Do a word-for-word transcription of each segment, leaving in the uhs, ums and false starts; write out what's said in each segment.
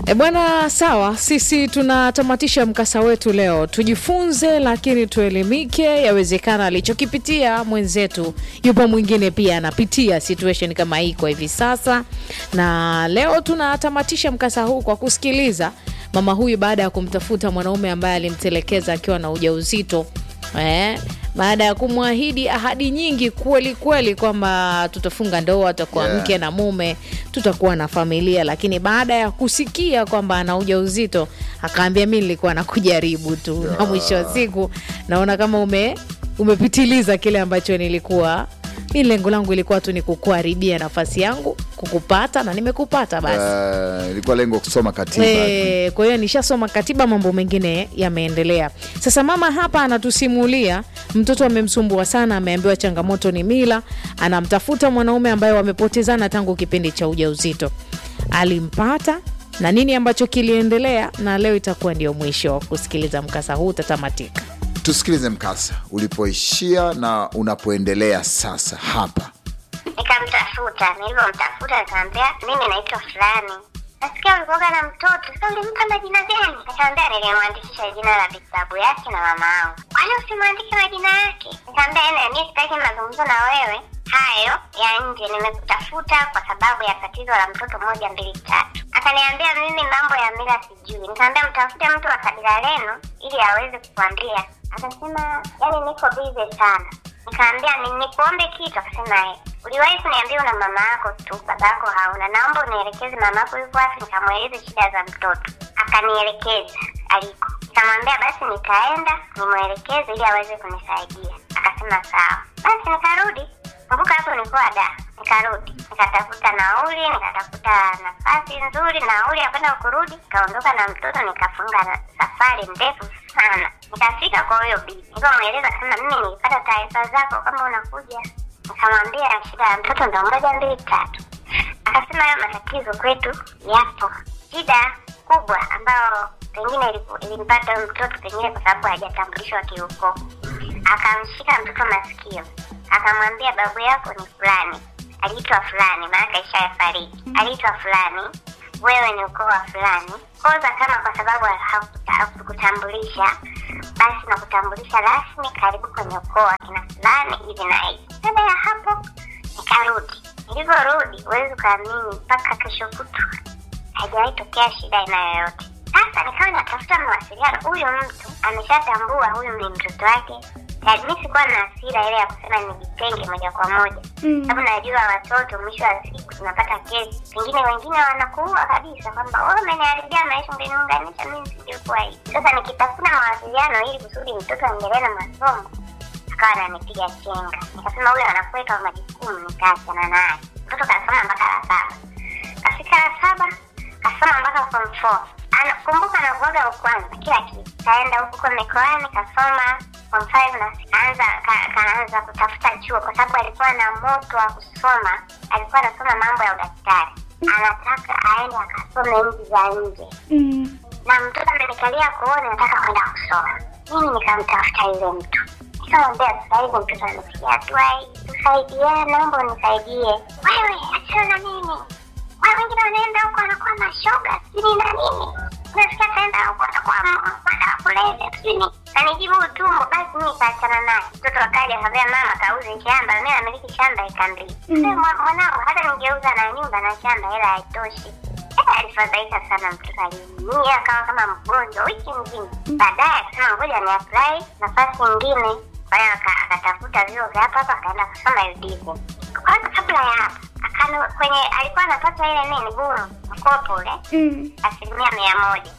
E bwana, sawa, sisi tunatamatisha mkasa wetu leo. Tujifunze lakini tuelimike. Yawezekana alichokipitia mwenzetu yupo mwingine pia anapitia situation kama hii kwa hivi sasa. Na leo tunatamatisha mkasa huu kwa kusikiliza mama huyu baada ya kumtafuta mwanaume ambaye alimtelekeza akiwa na ujauzito. Eh, baada ya kumwahidi ahadi nyingi kweli kweli kwamba tutafunga ndoa, tutakuwa yeah. mke na mume, tutakuwa na familia, lakini baada ya kusikia kwamba ana ujauzito akaambia mimi nilikuwa nakujaribu tu yeah. na mwisho wa siku naona kama ume umepitiliza kile ambacho nilikuwa mimi lengo langu ilikuwa tu ni kukuharibia nafasi yangu kukupata na nimekupata basi. Uh, ilikuwa lengo kusoma katiba. Eh, kwa hiyo nishasoma katiba, mambo mengine yameendelea. Sasa mama hapa anatusimulia mtoto amemsumbua sana, ameambiwa changamoto ni mila, anamtafuta mwanaume ambaye wamepotezana tangu kipindi cha ujauzito. Alimpata na nini ambacho kiliendelea, na leo itakuwa ndio mwisho wa kusikiliza mkasa huu utatamatika. Tusikilize mkasa ulipoishia na unapoendelea sasa hapa. Nikamtafuta, nilipomtafuta nikamwambia mimi naitwa fulani. Nasikia ulikuwa na mtoto, sasa ulimpa majina gani? Nikamwambia nilimwandikisha jina la babu yake na mama yangu. Kwani usimwandike majina yake? Nikamwambia mimi sitaki mazungumzo na wewe hayo ya nje, nimekutafuta kwa sababu ya tatizo la mtoto moja mbili tatu. Akaniambia mimi mambo ya mila sijui. Nikamwambia mtafute mtu wa kabila lenu ili aweze kukuambia. Akasema yani niko busy sana. Nikamwambia nikuombe kitu, akasema uliwahi kuniambia una mama yako tu, babako hauna. Naomba unielekeze mama yako yuko wapi nikamweleze shida za mtoto. Akanielekeza aliko. Nikamwambia basi nikaenda nimuelekeze ili aweze kunisaidia. Akasema sawa. Basi nikarudi. Kumbuka hapo nilikuwa da. Nikarudi. Nikatafuta nauli, nikatafuta nafasi nzuri, nauli ya kwenda kurudi. Nikaondoka na mtoto nikafunga safari ndefu sana. Nikafika kwa huyo bibi. Nikamweleza kama mimi nilipata taarifa zako kama unakuja. Nikamwambia shida ya mtoto ndo moja mbili tatu. Akasema hayo matatizo kwetu yapo. Shida kubwa ambayo pengine ilimpata mtoto pengine kwa sababu hajatambulishwa kiukoo. Akamshika mtoto masikio. Akamwambia babu yako ni fulani. Aliitwa fulani, maana ishafariki. Aliitwa fulani. Wewe ni ukoo wa fulani. Koza kama kwa sababu hakukutambulisha, basi na kutambulisha rasmi karibu kwenye ukoo wa kina fulani hivi na hivi. Baada ya hapo nikarudi. Niliporudi huwezi kuamini mpaka kesho kutwa haijawahi tokea shida inayoyote. Sasa nikawa natafuta mawasiliano. Huyu mtu ameshatambua huyu ni mtoto wake. Mimi sikuwa na hasira ile ya kusema nijitenge moja kwa moja. Mm. Sababu najua watoto mwisho wa siku tunapata kesi. Pengine wengine wanakuua kabisa kwamba wewe umeniharibia maisha, ungeniunganisha mimi singekuwa hivi. Sasa nikitafuta mawasiliano ili kusudi mtoto aendelee na masomo, akawa ananipiga chenga. Nikasema huyu anakuweka majukumu, nikaachana naye. Mtoto kasoma mpaka la saba. Kafika la saba, kasoma mpaka form four. Anakumbuka na kuoga kwanza kila kitu. Kaenda huko mikoani kasoma form five na kaanza kaanza kutafuta chuo kwa sababu alikuwa na moto wa kusoma. Alikuwa anasoma mambo ya udaktari. Anataka aende akasome nchi za nje. Mm. Na mtoto amenikalia kuona nataka kwenda kusoma. Mimi nikamtafuta yule mtu. Nikamwambia sasa hivi mtoto anafikia hatua hii. Tusaidiane, naomba unisaidie. Wewe achana na mimi. Wao wengine wanaenda huko wanakuwa mashoga, sini na nini. Nasikia kaenda huko wanakuwa wanakuwa kuleze, sini. Kanijibu utumbo, basi mimi kaachana naye. Mtoto akaja akamwambia mama kauze shamba, mimi namiliki shamba eka mbili. Sasa mwanangu hata ningeuza na nyumba na shamba hela haitoshi. Eh, alifadhaika sana mtoto aliumia akawa kama mgonjwa wiki nzima. Baadaye akasema ngoja ni apply nafasi nyingine. Kwa hiyo akatafuta vyuo vya hapa hapa akaenda kusoma U D S M. Kwa kabla ya hapo akano kwenye alikuwa anapata ile nini bure mkopo ule mm. asilimia mia moja.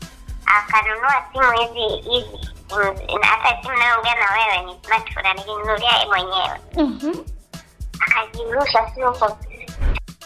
Akanunua simu hizi hizi na hata simu nayoongea na wewe ni smartphone, alijinunulia yeye mwenyewe. Mhm. Akajirusha simu kwa